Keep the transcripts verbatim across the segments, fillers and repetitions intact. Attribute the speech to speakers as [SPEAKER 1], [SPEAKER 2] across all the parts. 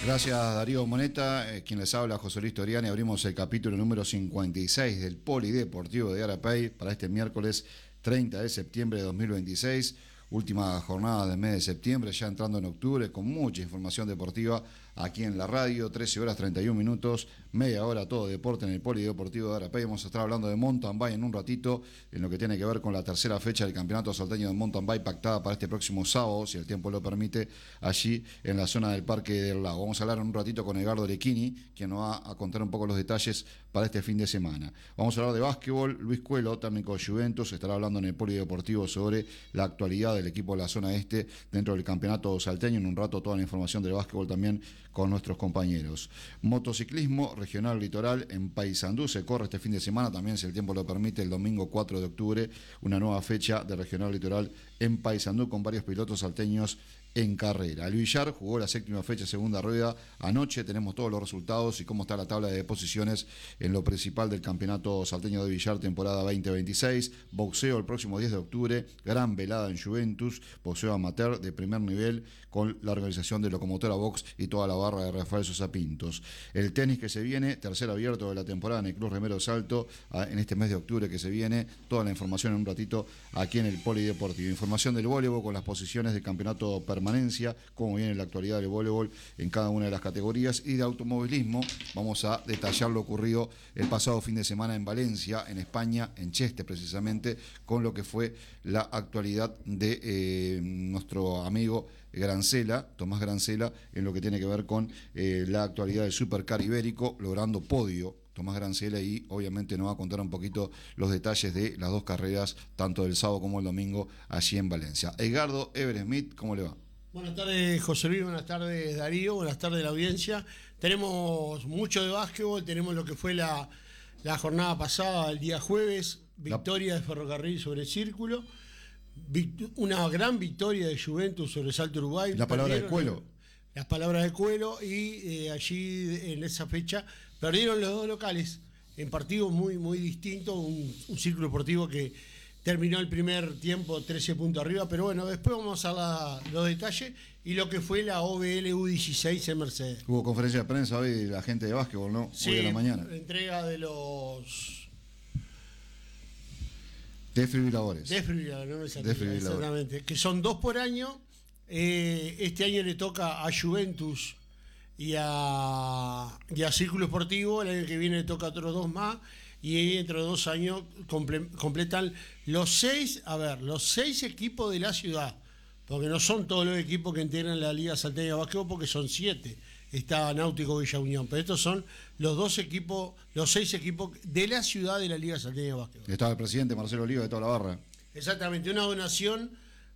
[SPEAKER 1] Gracias Darío Moneta, eh, quien les habla José Luis Toriani. Abrimos el capítulo número cincuenta y seis del Polideportivo de Arapey para este miércoles treinta de septiembre de dos mil veintiséis. Última jornada del mes de septiembre, ya entrando en octubre, con mucha información deportiva aquí en la radio. Trece horas treinta y un minutos, media hora todo deporte en el Polideportivo de Arapey. Vamos a estar hablando de mountain bike en un ratito, en lo que tiene que ver con la tercera fecha del Campeonato Salteño de Mountain Bike, pactada para este próximo sábado, si el tiempo lo permite, allí en la zona del Parque del Lago. Vamos a hablar en un ratito con Edgardo Lecchini, quien nos va a contar un poco los detalles para este fin de semana. Vamos a hablar de básquetbol. Luis Cuelo, técnico de Juventus, estará hablando en el Polideportivo sobre la actualidad del equipo de la zona este dentro del Campeonato Salteño. En un rato toda la información del básquetbol también con nuestros compañeros. Motociclismo regional litoral en Paysandú se corre este fin de semana, también si el tiempo lo permite, el domingo cuatro de octubre, una nueva fecha de regional litoral en Paysandú con varios pilotos salteños en carrera. El Villar jugó la séptima fecha, segunda rueda. Anoche tenemos todos los resultados y cómo está la tabla de posiciones en lo principal del Campeonato Salteño de Villar, temporada veinte veintiséis. Boxeo el próximo diez de octubre, gran velada en Juventus, boxeo amateur de primer nivel con la organización de Locomotora Box y toda la barra de Rafael Sosa Pintos. El tenis que se viene, tercer abierto de la temporada en el Club Remero Salto, en este mes de octubre que se viene. Toda la información en un ratito aquí en el Polideportivo. Información del voleibol con las posiciones del campeonato permanencia, cómo viene la actualidad del voleibol en cada una de las categorías, y de automovilismo vamos a detallar lo ocurrido el pasado fin de semana en Valencia, en España, en Cheste precisamente, con lo que fue la actualidad de eh, nuestro amigo Grancela, Tomás Grancela, en lo que tiene que ver con eh, la actualidad del Supercar Ibérico, logrando podio Tomás Grancela, y obviamente nos va a contar un poquito los detalles de las dos carreras, tanto del sábado como el domingo, allí en Valencia. Edgardo Ever Smith, ¿cómo le va?
[SPEAKER 2] Buenas tardes, José Luis, buenas tardes, Darío, buenas tardes, la audiencia. Tenemos mucho de básquetbol, tenemos lo que fue la, la jornada pasada, el día jueves, victoria de Ferrocarril sobre Círculo, vict- una gran victoria de Juventus sobre Salto Uruguay.
[SPEAKER 1] La palabra de Cuelo.
[SPEAKER 2] Las palabras de Cuelo, y eh, allí en esa fecha perdieron los dos locales en partidos muy, muy distintos, un, un Círculo Deportivo que terminó el primer tiempo trece puntos arriba, pero bueno, después vamos a la, los detalles y lo que fue la O B L U dieciséis en Mercedes.
[SPEAKER 1] Hubo conferencia de prensa hoy de la gente de básquetbol, ¿no?
[SPEAKER 2] Sí,
[SPEAKER 1] hoy de la mañana.
[SPEAKER 2] Entrega de los
[SPEAKER 1] Desfibriladores.
[SPEAKER 2] desfibriladores, no me salía,
[SPEAKER 1] Desfibriladores.
[SPEAKER 2] exactamente, que son dos por año. Eh, este año le toca a Juventus y a, y a Círculo Esportivo, el año que viene le toca a otros dos más, y dentro de dos años comple- completan los seis, a ver, los seis equipos de la ciudad, porque no son todos los equipos que integran la Liga Salteña de Básquetbol, porque son siete. Está Náutico Villa Unión, pero estos son los dos equipos, los seis equipos de la ciudad de la Liga Salteña de Básquetbol.
[SPEAKER 1] Estaba el presidente Marcelo Oliva de toda la barra.
[SPEAKER 2] Exactamente, una donación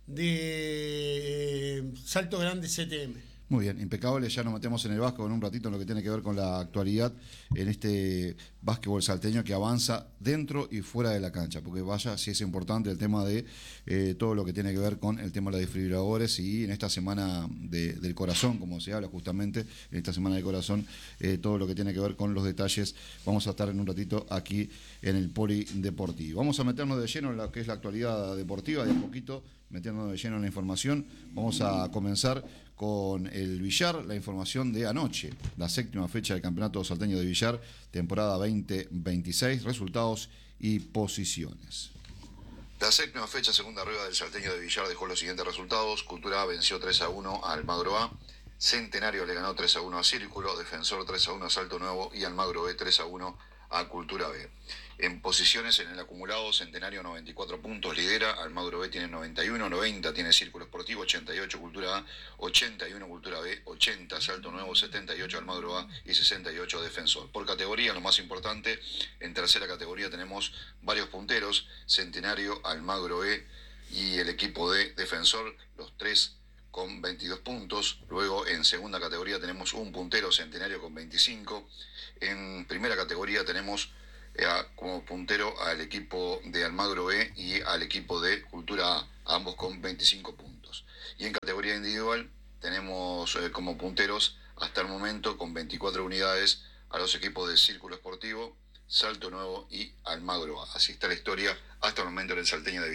[SPEAKER 2] de eh, Salto Grande C T M.
[SPEAKER 1] Muy bien, impecable. Ya nos metemos en el básquetbol en un ratito, en lo que tiene que ver con la actualidad en este básquetbol salteño que avanza dentro y fuera de la cancha, porque vaya si es importante el tema de eh, todo lo que tiene que ver con el tema de los desfibriladores, y en esta semana de, del corazón, como se habla justamente, en esta semana del corazón, eh, todo lo que tiene que ver con los detalles. Vamos a estar en un ratito aquí en el Polideportivo. Vamos a meternos de lleno en lo que es la actualidad deportiva, de a poquito, metiéndonos de lleno en la información. Vamos a comenzar con el Villar, la información de anoche, la séptima fecha del Campeonato Salteño de Villar, temporada veinte veintiséis, resultados y posiciones. La séptima fecha, segunda rueda del Salteño de Villar, dejó los siguientes resultados. Cultura A venció tres a uno a Almagro A, Centenario le ganó tres a uno a Círculo, Defensor tres a uno a Salto Nuevo y Almagro B tres a uno a Cultura B. En posiciones en el acumulado, Centenario noventa y cuatro puntos, lidera, Almagro B tiene noventa y uno, noventa tiene Círculo Esportivo, ochenta y ocho Cultura A, ochenta y uno Cultura B, ochenta Salto Nuevo, setenta y ocho Almagro A y sesenta y ocho Defensor. Por categoría, lo más importante, en tercera categoría tenemos varios punteros, Centenario, Almagro B y el equipo de Defensor, los tres con veintidós puntos. Luego en segunda categoría tenemos un puntero, Centenario, con veinticinco. En primera categoría tenemos eh, como puntero al equipo de Almagro B y al equipo de Cultura A, ambos con veinticinco puntos. Y en categoría individual tenemos eh, como punteros hasta el momento con veinticuatro unidades a los equipos de Círculo Esportivo, Salto Nuevo y Almagro A. Así está la historia hasta el momento en el Salteño de Villar.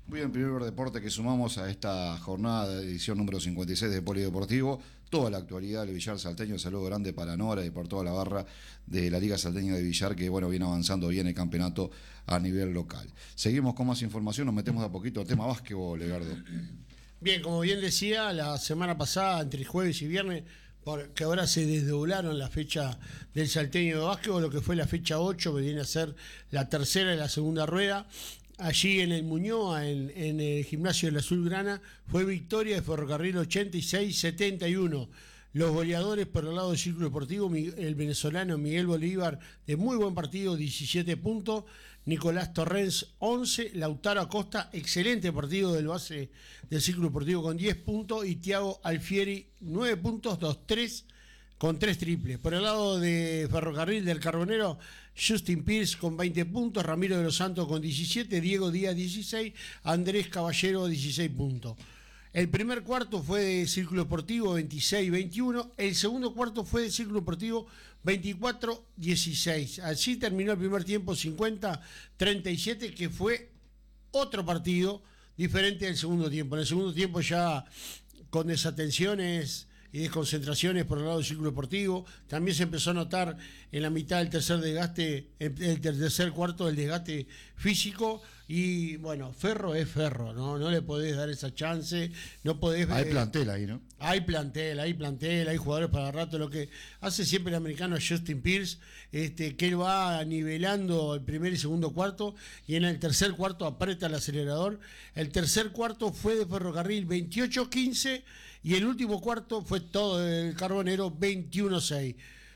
[SPEAKER 1] Muy bien, primer deporte que sumamos a esta jornada de edición número cincuenta y seis de Polideportivo. Toda la actualidad del Villar salteño. Saludo grande para Nora y por toda la barra de la Liga Salteña de Villar, que bueno, viene avanzando bien el campeonato a nivel local. Seguimos con más información, nos metemos de a poquito al tema básquetbol, Edgardo.
[SPEAKER 2] Bien, como bien decía, la semana pasada, entre jueves y viernes, porque ahora se desdoblaron la fecha del salteño de básquetbol, lo que fue la fecha ocho, que viene a ser la tercera y la segunda rueda. Allí en el Muñoa, en, en el gimnasio del Azulgrana, fue victoria de Ferrocarril ochenta y seis setenta y uno. Los goleadores por el lado del Círculo Deportivo, el venezolano Miguel Bolívar, de muy buen partido, diecisiete puntos. Nicolás Torrens, once. Lautaro Acosta, excelente partido del base del Círculo Deportivo con diez puntos. Y Thiago Alfieri, nueve puntos, dos tres, con tres triples. Por el lado de Ferrocarril del Carbonero, Justin Pierce con veinte puntos, Ramiro de los Santos con diecisiete, Diego Díaz dieciséis, Andrés Caballero dieciséis puntos. El primer cuarto fue de Círculo Deportivo veintiséis veintiuno, el segundo cuarto fue de Círculo Deportivo veinticuatro dieciséis. Así terminó el primer tiempo cincuenta treinta y siete, que fue otro partido diferente del segundo tiempo. En el segundo tiempo ya con desatenciones y desconcentraciones por el lado del Círculo Deportivo. También se empezó a notar en la mitad del tercer desgaste, el tercer cuarto, el desgaste físico. Y bueno, Ferro es Ferro, ¿no? No le podés dar esa chance, no podés...
[SPEAKER 1] Hay
[SPEAKER 2] eh,
[SPEAKER 1] plantel ahí, ¿no?
[SPEAKER 2] Hay plantel, hay plantel, hay jugadores para rato. Lo que hace siempre el americano Justin Pierce, este, que él va nivelando el primer y segundo cuarto, y en el tercer cuarto aprieta el acelerador. El tercer cuarto fue de Ferrocarril veintiocho quince, y el último cuarto fue todo el Carbonero veintiuno seis.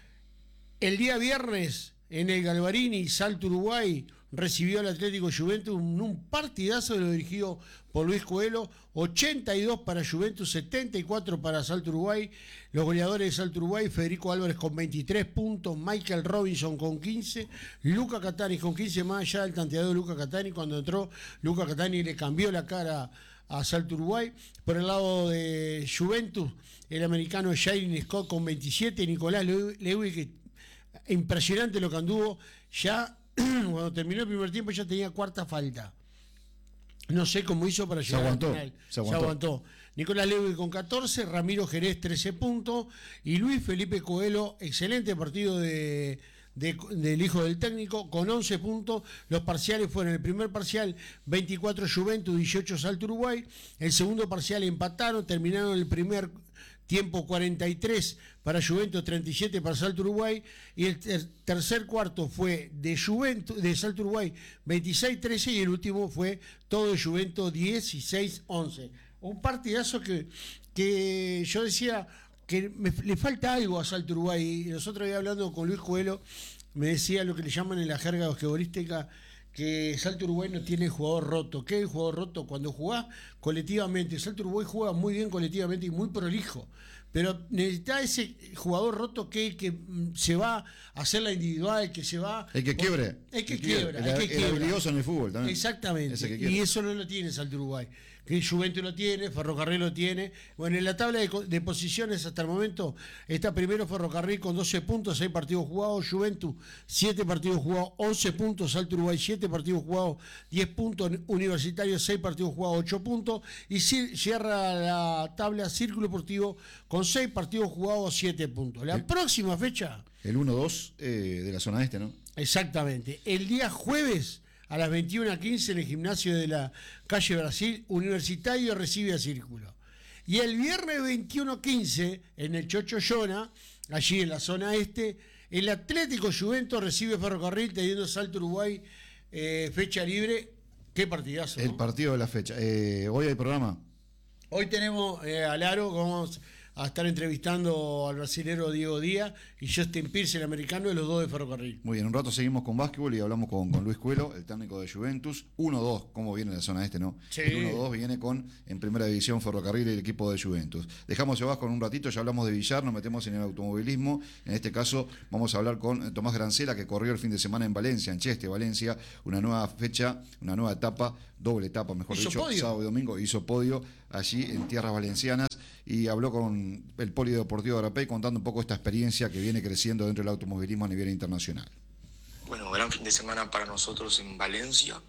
[SPEAKER 2] El día viernes, en el Galvarini, Salto Uruguay recibió al Atlético Juventus un, un partidazo de lo dirigido por Luis Coelho, ochenta y dos para Juventus, setenta y cuatro para Salto Uruguay. Los goleadores de Salto Uruguay, Federico Álvarez con veintitrés puntos, Michael Robinson con quince, Luca Catani con quince, más allá del tanteador de Luca Catani. Cuando entró Luca Catani le cambió la cara a Salto Uruguay. Por el lado de Juventus, el americano Jalen Scott con veintisiete, Nicolás Lewis, que impresionante lo que anduvo, ya cuando terminó el primer tiempo ya tenía cuarta falta. No sé cómo hizo para llegar
[SPEAKER 1] al
[SPEAKER 2] final. Se aguantó. Se aguantó. Nicolás Lewis con catorce, Ramiro Jerez trece puntos y Luis Felipe Coelho, excelente partido de, de, del hijo del técnico, con once puntos. Los parciales fueron: el primer parcial veinticuatro Juventus, dieciocho Salto Uruguay. El segundo parcial empataron, terminaron el primer tiempo cuarenta y tres para Juventus, treinta y siete para Salto Uruguay, y el ter tercer cuarto fue de Juventus, de Salto Uruguay veintiséis trece, y el último fue todo de Juventus dieciséis once. Un partidazo que, que yo decía que me, le falta algo a Salto Uruguay, y nosotros había hablando con Luis Coelho, me decía lo que le llaman en la jerga basquetbolística, que Salto Uruguay no tiene jugador roto. ¿Qué es el jugador roto? Cuando jugás colectivamente. Salto Uruguay juega muy bien colectivamente y muy prolijo, pero necesita ese jugador roto que, que se va a hacer la individual, que se va...
[SPEAKER 1] El que quiebre.
[SPEAKER 2] El que quiebra. El, el,
[SPEAKER 1] el habilidoso en el fútbol también.
[SPEAKER 2] Exactamente. Y eso no lo tiene Salto Uruguay. Que Juventus lo tiene, Ferrocarril lo tiene. Bueno, en la tabla de, de posiciones hasta el momento está primero Ferrocarril con doce puntos, seis partidos jugados, Juventus siete partidos jugados, once puntos, Salto Uruguay siete partidos jugados, diez puntos, Universitario seis partidos jugados, ocho puntos, y cierra la tabla Círculo Deportivo con seis partidos jugados, siete puntos. La el, próxima fecha...
[SPEAKER 1] El uno dos eh, de la zona este, ¿no?
[SPEAKER 2] Exactamente. El día jueves a las veintiuna quince en el gimnasio de la calle Brasil, Universitario recibe a Círculo. Y el viernes veintiuno quince en el Chocho Llona, allí en la zona este, el Atlético Juventus recibe Ferrocarril, teniendo Salto Uruguay eh, fecha libre. Qué partidazo, ¿no?
[SPEAKER 1] El partido de la fecha. Eh, ¿Hoy hay programa?
[SPEAKER 2] Hoy tenemos eh, a Laro, vamos a estar entrevistando al brasilero Diego Díaz y Justin Pierce, el americano, de los dos de Ferrocarril.
[SPEAKER 1] Muy bien, un rato seguimos con básquetbol y hablamos con, con Luis Coelho, el técnico de Juventus. uno dos, ¿cómo viene la zona este, no?
[SPEAKER 2] Sí.
[SPEAKER 1] El uno dos viene con, en primera división, Ferrocarril y el equipo de Juventus. Dejamos el Vasco en un ratito, ya hablamos de Villar, nos metemos en el automovilismo. En este caso vamos a hablar con Tomás Grancela, que corrió el fin de semana en Valencia, en Cheste, Valencia, una nueva fecha, una nueva etapa, doble etapa, mejor
[SPEAKER 2] hizo
[SPEAKER 1] dicho,
[SPEAKER 2] podio.
[SPEAKER 1] Sábado y domingo, hizo podio allí en tierras valencianas, y habló con el Polideportivo de Arapey contando un poco esta experiencia que viene creciendo dentro del automovilismo a nivel internacional.
[SPEAKER 3] Bueno, gran fin de semana para nosotros en Valencia.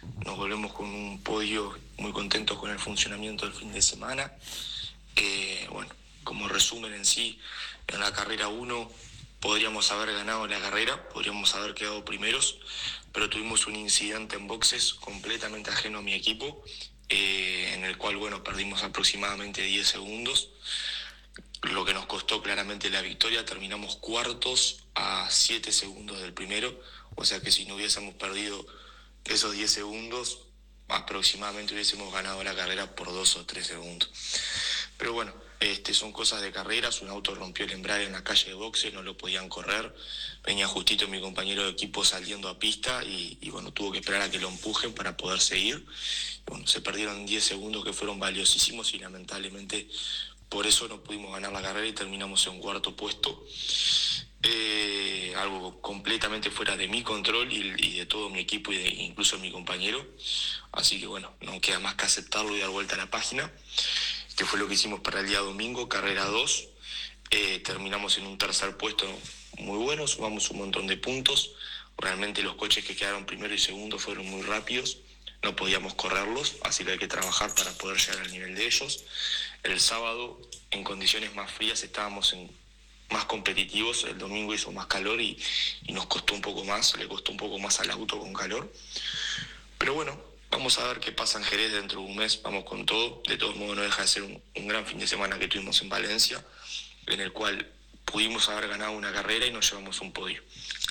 [SPEAKER 3] nos volvemos con un podio, muy contentos con el funcionamiento del fin de semana. Eh, bueno, como resumen en sí, en la carrera uno podríamos haber ganado la carrera, podríamos haber quedado primeros, pero tuvimos un incidente en boxes completamente ajeno a mi equipo, eh, en el cual, bueno, perdimos aproximadamente diez segundos, lo que nos costó claramente la victoria. Terminamos cuartos a siete segundos del primero, o sea que si no hubiésemos perdido esos diez segundos, aproximadamente hubiésemos ganado la carrera por dos o tres segundos. Pero bueno, este, son cosas de carreras. Un auto rompió el embrague en la calle de boxes, no lo podían correr. Venía justito mi compañero de equipo saliendo a pista y, y bueno, tuvo que esperar a que lo empujen para poder seguir. Bueno, se perdieron diez segundos que fueron valiosísimos y lamentablemente por eso no pudimos ganar la carrera y terminamos en cuarto puesto. Eh, algo completamente fuera de mi control y, y de todo mi equipo y de, incluso mi compañero. Así que bueno, no queda más que aceptarlo y dar vuelta a la página, que fue lo que hicimos para el día domingo, carrera dos. Eh, terminamos en un tercer puesto muy bueno, sumamos un montón de puntos. Realmente los coches que quedaron primero y segundo fueron muy rápidos, no podíamos correrlos, así que hay que trabajar para poder llegar al nivel de ellos. El sábado, en condiciones más frías, estábamos en, más competitivos. El domingo hizo más calor y, y nos costó un poco más, le costó un poco más al auto con calor. Pero bueno, vamos a ver qué pasa en Jerez dentro de un mes, vamos con todo. De todos modos, no deja de ser un, un gran fin de semana que tuvimos en Valencia, en el cual pudimos haber ganado una carrera y nos llevamos un podio.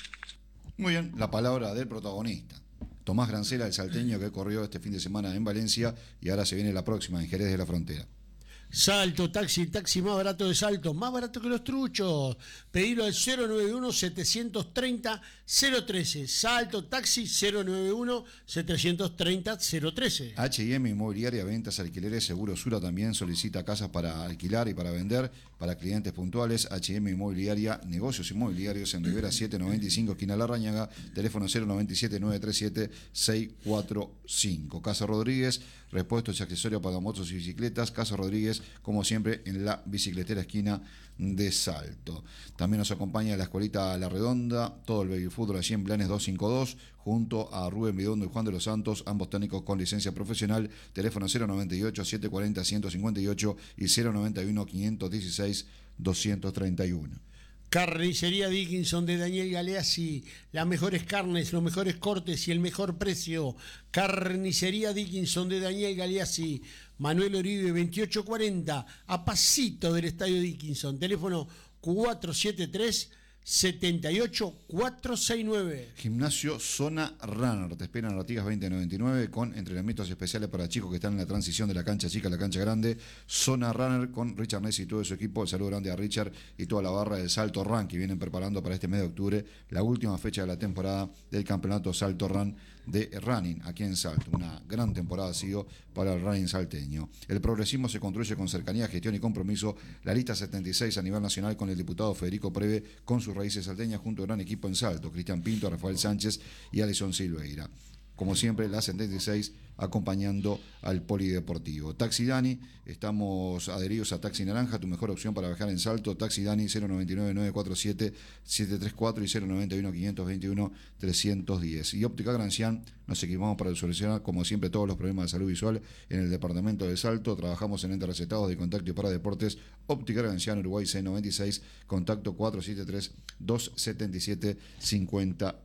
[SPEAKER 1] Muy bien, la palabra del protagonista. Tomás Grancela, el salteño que corrió este fin de semana en Valencia y ahora se viene la próxima en Jerez de la Frontera.
[SPEAKER 2] Salto, taxi, taxi más barato de Salto, más barato que los truchos. Pedilo al cero noventa y uno, setecientos treinta, cero trece. Salto, taxi, cero noventa y uno, setecientos treinta, cero trece.
[SPEAKER 1] H y M Inmobiliaria, ventas, alquileres, Seguro Sura también solicita casas para alquilar y para vender para clientes puntuales. H y M Inmobiliaria, negocios inmobiliarios en Rivera setecientos noventa y cinco, esquina Larrañaga, teléfono cero noventa y siete, nueve tres siete, seis cuatro cinco. Casa Rodríguez, repuestos y accesorios para motos y bicicletas. Casa Rodríguez, como siempre, en la bicicletera esquina de Salto. También nos acompaña la escuelita La Redonda, todo el baby fútbol allí en Blanes doscientos cincuenta y dos, junto a Rubén Bidondo y Juan de los Santos, ambos técnicos con licencia profesional. Teléfono cero noventa y ocho, setecientos cuarenta, ciento cincuenta y ocho y cero noventa y uno, quinientos dieciséis, doscientos treinta y uno.
[SPEAKER 2] Carnicería Dickinson de Daniel Galeazzi, las mejores carnes, los mejores cortes y el mejor precio. Carnicería Dickinson de Daniel Galeazzi, Manuel Oribe veintiocho cuarenta, a pasito del Estadio Dickinson. Teléfono cuatro siete tres, siete ocho cuatro seis nueve.
[SPEAKER 1] Gimnasio Zona Runner, te esperan Artigas veinte noventa y nueve con entrenamientos especiales para chicos que están en la transición de la cancha chica a la cancha grande. Zona Runner con Richard Ness y todo su equipo. El saludo grande a Richard y toda la barra del Salto Run que vienen preparando para este mes de octubre la última fecha de la temporada del campeonato Salto Run de running aquí en Salto. Una gran temporada ha sido para el running salteño. El progresismo se construye con cercanía, gestión y compromiso. La lista setenta y seis a nivel nacional con el diputado Federico Preve con sus raíces salteñas junto a gran equipo en Salto, Cristian Pinto, Rafael Sánchez y Alison Silveira. Como siempre, la setenta y seis acompañando al polideportivo. Taxi Dani, estamos adheridos a Taxi Naranja, tu mejor opción para viajar en Salto. Taxi Dani cero noventa y nueve, nueve cuatro siete, siete tres cuatro y cero noventa y uno, quinientos veintiuno, trescientos diez. Y Óptica Grancián, nos equipamos para solucionar como siempre todos los problemas de salud visual en el departamento de Salto. Trabajamos en entes recetados de contacto y para deportes. Óptica Grancián, Uruguay seiscientos noventa y seis, contacto cuatro siete tres, dos siete siete, cinco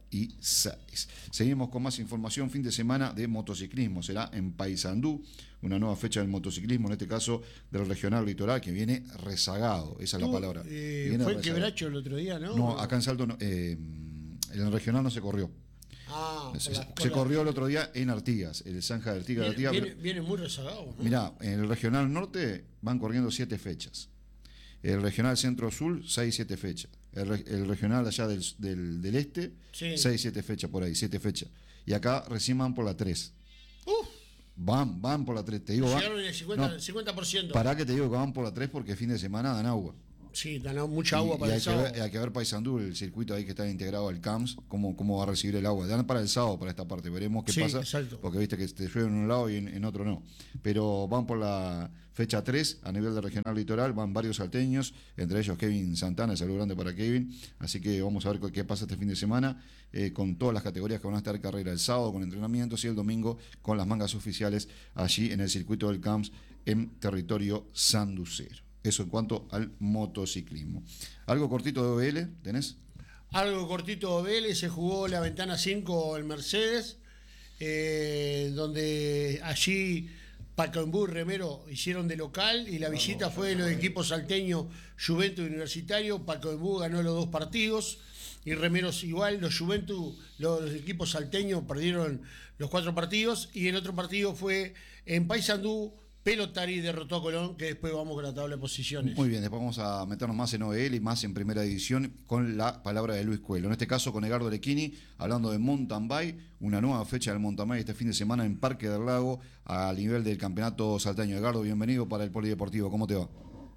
[SPEAKER 1] seis. Seguimos con más información. Fin de semana de motociclismo será en Paysandú, una nueva fecha del motociclismo, en este caso del regional litoral, que viene rezagado, esa es la palabra.
[SPEAKER 2] Eh,
[SPEAKER 1] viene
[SPEAKER 2] fue el
[SPEAKER 1] rezagado.
[SPEAKER 2] Quebracho el otro día, ¿no?
[SPEAKER 1] No, acá en Salto, no, eh, en el regional no se corrió.
[SPEAKER 2] Ah,
[SPEAKER 1] se,
[SPEAKER 2] por la- por
[SPEAKER 1] se
[SPEAKER 2] la-
[SPEAKER 1] corrió el otro día en Artigas, el Zanja de Artigas.
[SPEAKER 2] Viene,
[SPEAKER 1] Artigas
[SPEAKER 2] viene,
[SPEAKER 1] pero-
[SPEAKER 2] viene muy rezagado, ¿no?
[SPEAKER 1] Mirá, en el regional norte van corriendo siete fechas. El regional centro-sur, seis, siete fechas. El, re- el regional allá del, del, del este,
[SPEAKER 2] Sí.
[SPEAKER 1] seis, siete fechas por ahí, siete fechas. Y acá recién van por la tres.
[SPEAKER 2] Uf,
[SPEAKER 1] Van, van por la tres. Te digo, van.
[SPEAKER 2] llegaron el cincuenta,
[SPEAKER 1] No,
[SPEAKER 2] cincuenta por ciento.
[SPEAKER 1] Pará que te digo que van por la tres porque fin de semana dan agua.
[SPEAKER 2] Sí, ganó mucha agua
[SPEAKER 1] y,
[SPEAKER 2] para
[SPEAKER 1] y
[SPEAKER 2] el
[SPEAKER 1] hay, que
[SPEAKER 2] sábado.
[SPEAKER 1] ver, hay que ver Paysandú, el circuito ahí que está integrado al C A M S, cómo, cómo va a recibir el agua. Dan para el sábado, para esta parte, veremos qué
[SPEAKER 2] Sí,
[SPEAKER 1] pasa,
[SPEAKER 2] exacto.
[SPEAKER 1] porque viste que te llueve en un lado y en, en otro no. Pero van por la fecha tres a nivel de regional litoral, van varios salteños, entre ellos Kevin Santana, saludo grande para Kevin, así que vamos a ver qué pasa este fin de semana, eh, con todas las categorías que van a estar carrera el sábado con entrenamientos y el domingo con las mangas oficiales allí en el circuito del C A M S en territorio sanducero. Eso en cuanto al motociclismo. ¿Algo cortito de O B L tenés?
[SPEAKER 2] Algo cortito de O B L, se jugó la ventana cinco en Mercedes, eh, donde allí Pacaembu y Remero hicieron de local y la visita fue de los equipos salteños Juventus y Universitario. Pacaembu ganó los dos partidos y Remeros igual. Los Juventus, los equipos salteños perdieron los cuatro partidos y el otro partido fue en Paysandú. Pelotari derrotó a Colón, que después vamos con la tabla de posiciones.
[SPEAKER 1] Muy bien, después vamos a meternos más en O B L y más en primera división con la palabra de Luis Coelho. En este caso con Edgardo Lecchini, hablando de mountain bike, una nueva fecha del mountain bike este fin de semana en Parque del Lago, a nivel del campeonato salteño. Edgardo, bienvenido para el Polideportivo, ¿cómo te va?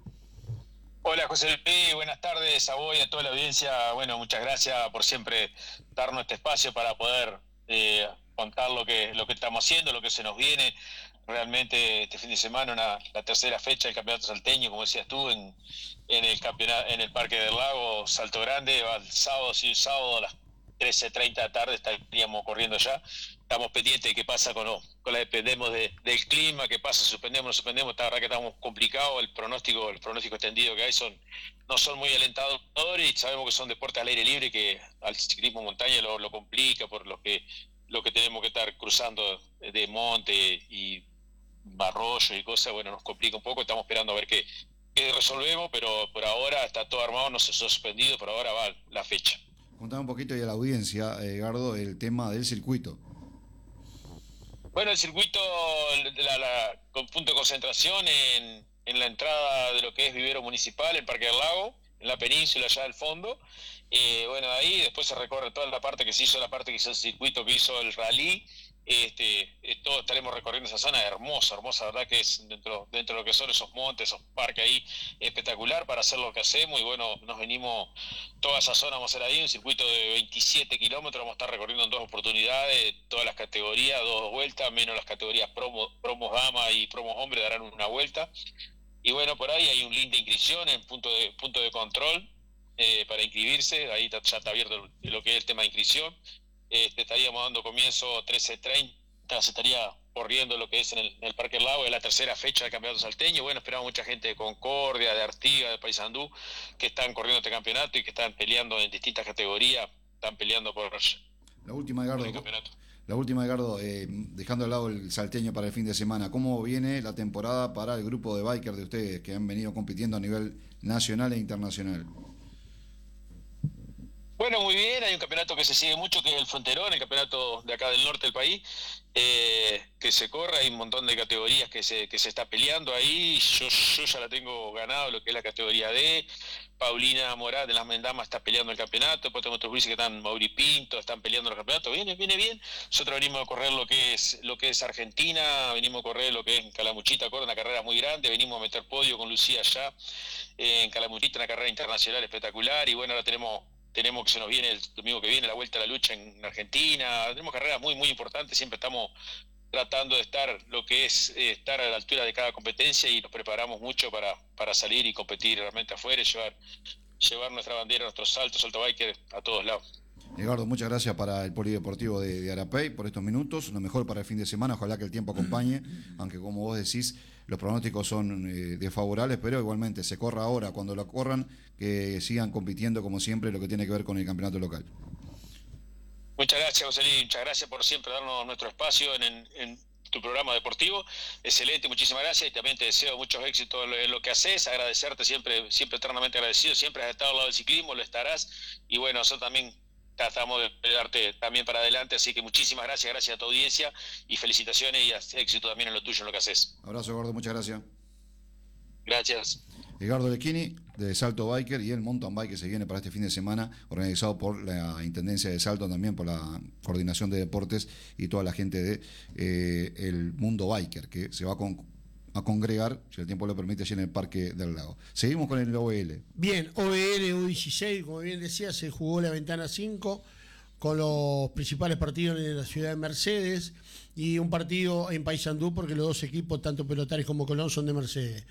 [SPEAKER 4] Hola José Luis, buenas tardes a vos y a toda la audiencia. Bueno, muchas gracias por siempre darnos este espacio para poder eh, contar lo que, lo que estamos haciendo, lo que se nos viene. Realmente este fin de semana, una, la tercera fecha del campeonato salteño, como decías tú, en, en el campeonato, en el Parque del Lago, Salto Grande, va el sábado, sí, el sábado a las trece treinta de la tarde estaríamos corriendo ya. Estamos pendientes de qué pasa con, con la dependemos de, del clima, qué pasa, suspendemos, no suspendemos. La verdad que estamos complicados, el pronóstico, el pronóstico extendido que hay son, no son muy alentadores y sabemos que son deportes al aire libre que al ciclismo montaña lo, lo complica por lo que, lo que tenemos que estar cruzando de monte y barrollo y cosas, bueno, nos complica un poco, estamos esperando a ver qué, qué resolvemos, pero por ahora está todo armado, no se ha suspendido, por ahora va la fecha.
[SPEAKER 1] Contame un poquito y a la audiencia, Edgardo, el tema del circuito.
[SPEAKER 4] Bueno, el circuito, la, la, con punto de concentración en, en la entrada de lo que es vivero municipal, el Parque del Lago, en la península allá al fondo. Eh, bueno, de ahí después se recorre toda la parte que se hizo, la parte que hizo el circuito, que hizo el rally. Este, eh, todos estaremos recorriendo esa zona hermosa, hermosa, verdad que es dentro, dentro de lo que son esos montes, esos parques ahí, espectacular para hacer lo que hacemos. Y bueno, nos venimos, toda esa zona vamos a hacer ahí, un circuito de veintisiete kilómetros, vamos a estar recorriendo en dos oportunidades, todas las categorías, dos vueltas, menos las categorías promo, promos dama y promos hombre darán una vuelta. Y bueno, por ahí hay un link de inscripción en punto de, punto de control eh, para inscribirse, ahí ya está abierto lo que es el tema de inscripción. Este, estaríamos dando comienzo trece treinta, se estaría corriendo lo que es en el, en el Parque del Lago, es la tercera fecha del campeonato salteño. Bueno, esperamos mucha gente de Concordia, de Artigas, de Paysandú, que están corriendo este campeonato y que están peleando en distintas categorías, están peleando por,
[SPEAKER 1] la última, Edgardo,
[SPEAKER 4] por el campeonato.
[SPEAKER 1] La última, Edgardo, eh, dejando de lado el salteño para el fin de semana, ¿cómo viene la temporada para el grupo de bikers de ustedes que han venido compitiendo a nivel nacional e internacional?
[SPEAKER 4] Bueno, muy bien, hay un campeonato que se sigue mucho, que es el Fronterón, el campeonato de acá del norte del país, eh, que se corre, hay un montón de categorías que se, que se está peleando ahí. Yo, yo ya la tengo ganado, lo que es la categoría D. Paulina Morán de las Mendamas está peleando el campeonato, después tenemos otros que están, Mauri Pinto, están peleando el campeonato. Viene, viene bien. Nosotros venimos a correr lo que es lo que es Argentina, venimos a correr lo que es Calamuchita, corre una carrera muy grande, venimos a meter podio con Lucía allá eh, en Calamuchita, una carrera internacional espectacular. Y bueno, ahora tenemos Tenemos que se nos viene el domingo que viene la Vuelta a la Lucha en Argentina. Tenemos carreras muy, muy importantes. Siempre estamos tratando de estar lo que es eh, estar a la altura de cada competencia y nos preparamos mucho para, para salir y competir realmente afuera y llevar, llevar nuestra bandera, nuestros saltos, salto biker a todos lados.
[SPEAKER 1] Edgardo, muchas gracias para el Polideportivo de, de Arapey por estos minutos. Lo mejor para el fin de semana. Ojalá que el tiempo acompañe, aunque como vos decís, los pronósticos son eh, desfavorables, pero igualmente se corra ahora, cuando lo corran, que sigan compitiendo como siempre lo que tiene que ver con el campeonato local.
[SPEAKER 4] Muchas gracias, José Luis, muchas gracias por siempre darnos nuestro espacio en, en, en tu programa deportivo. Excelente, muchísimas gracias y también te deseo muchos éxitos en lo que haces, agradecerte siempre, siempre eternamente agradecido, siempre has estado al lado del ciclismo, lo estarás y bueno, nosotros también tratamos de darte también para adelante, así que muchísimas gracias, gracias a tu audiencia y felicitaciones y éxito también en lo tuyo, en lo que haces.
[SPEAKER 1] Abrazo, Edgardo, muchas gracias.
[SPEAKER 4] Gracias.
[SPEAKER 1] Edgardo Lecchini, de Salto Biker, y el mountain bike que se viene para este fin de semana, organizado por la Intendencia de Salto, también por la Coordinación de Deportes y toda la gente de eh, el Mundo Biker, que se va con a congregar, si el tiempo lo permite, allí en el Parque del Lago. Seguimos con el O V L.
[SPEAKER 2] Bien, O V L U dieciséis, como bien decía, se jugó la ventana cinco con los principales partidos en la ciudad de Mercedes y un partido en Paysandú porque los dos equipos, tanto Pelotares como Colón, son de Mercedes.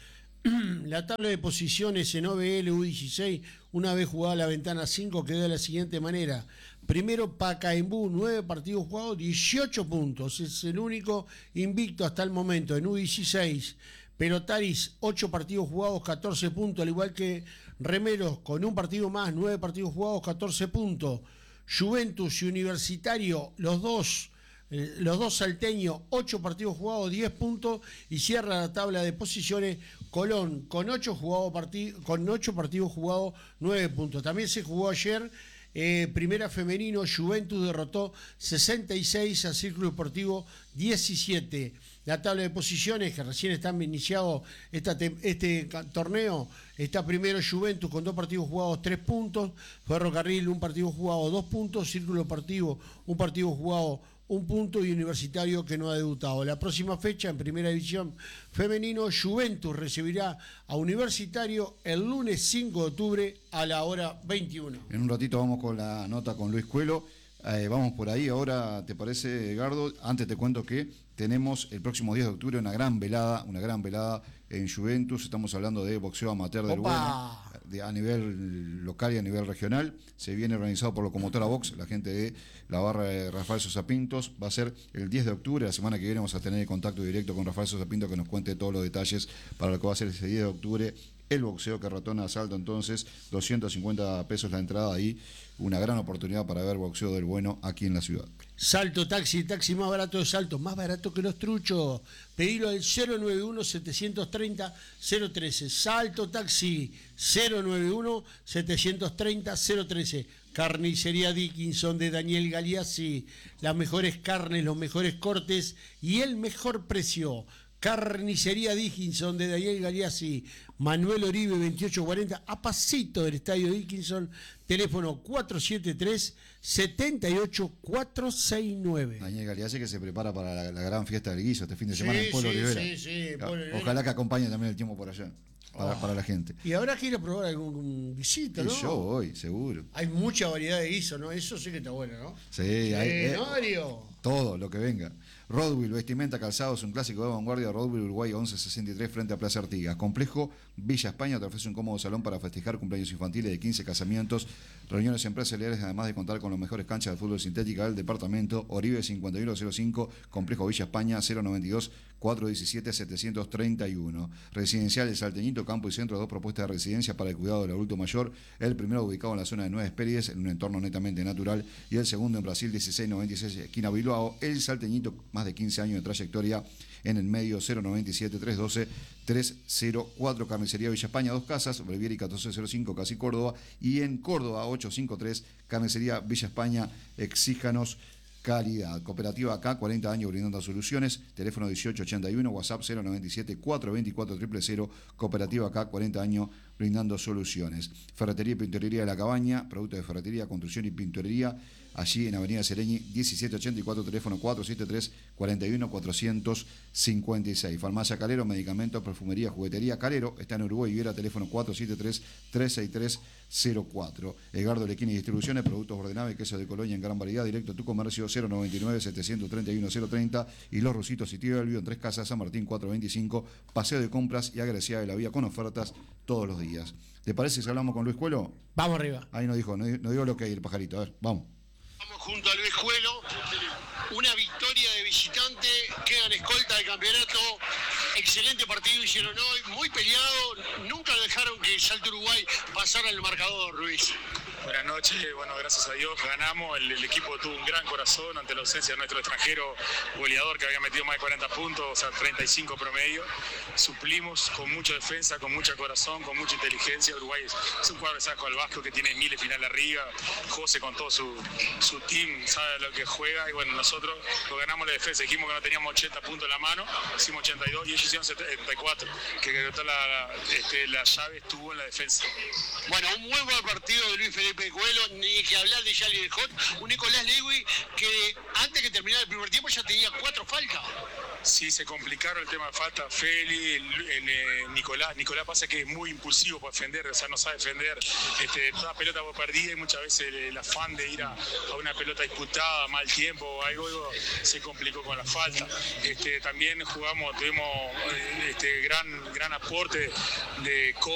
[SPEAKER 2] La tabla de posiciones en O V L U dieciséis, una vez jugada la ventana cinco, quedó de la siguiente manera. Primero Pacaembu, nueve partidos jugados, dieciocho puntos. Es el único invicto hasta el momento. En U dieciséis, Pelotaris, ocho partidos jugados, catorce puntos, al igual que Remeros, con un partido más, nueve partidos jugados, catorce puntos. Juventus y Universitario, los dos, eh, los dos salteños, ocho partidos jugados, diez puntos, y cierra la tabla de posiciones Colón, con ocho, jugado partid con ocho partidos jugados, nueve puntos. También se jugó ayer. Eh, primera femenino, Juventus derrotó sesenta y seis a Círculo Deportivo diecisiete. La tabla de posiciones, que recién están iniciado esta este torneo, está primero Juventus con dos partidos jugados, tres puntos, Ferrocarril un partido jugado, dos puntos, Círculo Deportivo un partido jugado, un punto, y Universitario, que no ha debutado. La próxima fecha en Primera División Femenino, Juventus recibirá a Universitario el lunes cinco de octubre a la hora veintiuno.
[SPEAKER 1] En un ratito vamos con la nota con Luis Cuelo. Eh, vamos por ahí ahora, ¿te parece, Edgardo? Antes te cuento que tenemos el próximo diez de octubre una gran velada, una gran velada en Juventus. Estamos hablando de boxeo amateur del bueno, de, a nivel local y a nivel regional. Se viene organizado por Locomotora Box, la gente de la barra de Rafael Sosa Pintos. Va a ser el diez de octubre, la semana que viene vamos a tener contacto directo con Rafael Sosa Pintos, que nos cuente todos los detalles para lo que va a ser ese diez de octubre. El boxeo que Ratona Asalto, entonces, doscientos cincuenta pesos la entrada ahí. Una gran oportunidad para ver boxeo del bueno aquí en la ciudad.
[SPEAKER 2] Salto Taxi, taxi más barato de Salto, más barato que los truchos. Pedilo al cero nueve uno, setecientos treinta, cero trece. Salto Taxi, cero nueve uno, setecientos treinta, cero trece. Carnicería Dickinson de Daniel Galeazzi. Las mejores carnes, los mejores cortes y el mejor precio. Carnicería Dickinson de Daniel Galeazzi, Manuel Oribe veintiocho cuarenta, a pasito del Estadio Dickinson, teléfono cuatro siete tres, siete ocho cuatro seis nueve.
[SPEAKER 1] Daniel Galeazzi, que se prepara para la, la gran fiesta del guiso este fin de
[SPEAKER 2] sí,
[SPEAKER 1] semana en Pueblo
[SPEAKER 2] sí,
[SPEAKER 1] Olivera.
[SPEAKER 2] Sí, sí, Pueblo
[SPEAKER 1] Ojalá
[SPEAKER 2] Olivera.
[SPEAKER 1] que acompañe también el tiempo por allá, para, oh. para la gente.
[SPEAKER 2] Y ahora quiere probar algún guisito, ¿no?
[SPEAKER 1] Y yo voy, seguro.
[SPEAKER 2] Hay mucha variedad de guiso, ¿no? Eso sí que está bueno, ¿no?
[SPEAKER 1] Sí, sí hay eh,
[SPEAKER 2] Mario.
[SPEAKER 1] Todo lo que venga. Rodwell, vestimenta, calzados, un clásico de vanguardia. Rodwell, Uruguay, once sesenta y tres, frente a Plaza Artigas. Complejo Villa España te ofrece un cómodo salón para festejar cumpleaños infantiles de quince, casamientos, reuniones empresariales, además de contar con las mejores canchas de fútbol sintética del departamento. Oribe cincuenta y uno cero cinco, Complejo Villa España, cero noventa y dos, cuatrocientos diecisiete, setecientos treinta y uno. Residencial El Salteñito, campo y centro, dos propuestas de residencia para el cuidado del adulto mayor. El primero ubicado en la zona de Nueva Espérides, en un entorno netamente natural, y el segundo en Brasil dieciséis noventa y seis, esquina Bilbao. El Salteñito, más de quince años de trayectoria en el medio. Cero noventa y siete, trescientos doce, trescientos cuatro. Carnicería Villa España, dos casas, Brevieri catorce cero cinco, Casi Córdoba, y en Córdoba ochocientos cincuenta y tres, Carnicería Villa España. Exíjanos calidad. Cooperativa acá, cuarenta años brindando soluciones. Teléfono dieciocho ochenta y uno, WhatsApp cero noventa y siete, cuatrocientos veinticuatro, cero cero cero. Cooperativa acá, cuarenta años brindando soluciones. Ferretería y Pinturería de la Cabaña, productos de ferretería, construcción y pinturería, allí en Avenida Sereñi diecisiete ochenta y cuatro, teléfono cuatro siete tres, cuarenta y uno, cuatrocientos cincuenta y seis. Farmacia Calero, medicamentos, perfumería, juguetería. Calero está en Uruguay y Viera, teléfono cuatro siete tres, tres seis tres cero cuatro. Edgardo Lequini Distribuciones, productos ordenables, queso de Colonia en gran variedad, directo a tu comercio, cero noventa y nueve, setecientos treinta y uno, cero treinta. Y Los Rusitos y Tío del Vivo en Tres Casas, San Martín cuatrocientos veinticinco, Paseo de Compras y Agraciada de la Vía, con ofertas todos los días. ¿Te parece si hablamos con Luis Cuelo?
[SPEAKER 2] Vamos arriba.
[SPEAKER 1] Ahí nos dijo, nos dijo lo que hay el pajarito. A ver, vamos.
[SPEAKER 2] Vamos junto a Luis Cuelo. Una victoria de visitante, quedan escolta de campeonato. Excelente partido hicieron hoy, muy peleado. Nunca dejaron que Salto Uruguay pasara el marcador, Luis.
[SPEAKER 5] Buenas noches, bueno, gracias a Dios ganamos, el, el equipo tuvo un gran corazón ante la ausencia de nuestro extranjero goleador que había metido más de cuarenta puntos, o sea, treinta y cinco promedio. Suplimos con mucha defensa, con mucho corazón, con mucha inteligencia. Uruguay es, es un cuadro de Saco al Vasco que tiene miles final arriba, José con todo su, su team sabe lo que juega, y bueno, nosotros lo ganamos la defensa, dijimos que no teníamos ochenta puntos en la mano, hicimos ochenta y dos y ellos hicieron setenta y cuatro, que, que toda la, la, este, la llave estuvo en la defensa.
[SPEAKER 2] Bueno, un muy buen partido de Luis Federico Pepe Coelho, ni que hablar de Charlie de Hot, un Nicolás Lewis que antes que terminara el primer tiempo ya tenía cuatro faltas.
[SPEAKER 5] Sí, se complicaron el tema de falta. Feli, el, el, eh, Nicolás. Nicolás pasa que es muy impulsivo para defender, o sea, no sabe defender. Este, toda pelota por perdida y muchas veces el, el afán de ir a, a una pelota disputada, mal tiempo o algo, algo, se complicó con la falta. Este, también jugamos, tuvimos este, gran, gran aporte de